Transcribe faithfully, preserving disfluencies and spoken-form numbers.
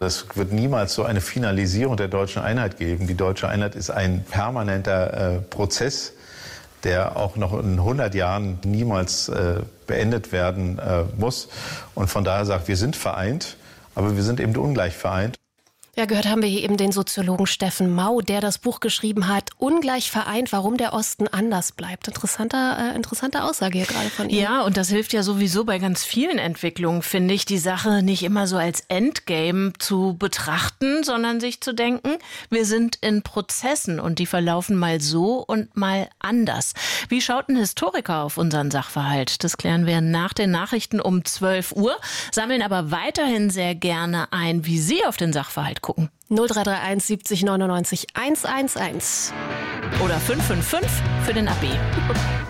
Es wird niemals so eine Finalisierung der deutschen Einheit geben. Die deutsche Einheit ist ein permanenter äh, Prozess, der auch noch in hundert Jahren niemals äh, beendet werden äh, muss. Und von daher sagt, wir sind vereint, aber wir sind eben ungleich vereint. Ja, gehört haben wir hier eben den Soziologen Steffen Mau, der das Buch geschrieben hat, Ungleich vereint, warum der Osten anders bleibt. Interessanter, äh, interessante Aussage hier gerade von ihm. Ja, und das hilft ja sowieso bei ganz vielen Entwicklungen, finde ich, die Sache nicht immer so als Endgame zu betrachten, sondern sich zu denken, wir sind in Prozessen und die verlaufen mal so und mal anders. Wie schaut ein Historiker auf unseren Sachverhalt? Das klären wir nach den Nachrichten um zwölf Uhr, sammeln aber weiterhin sehr gerne ein, wie Sie auf den Sachverhalt gucken. null drei drei eins siebzig neunundneunzig hundertundeins. Oder fünf fünf fünf für den A B.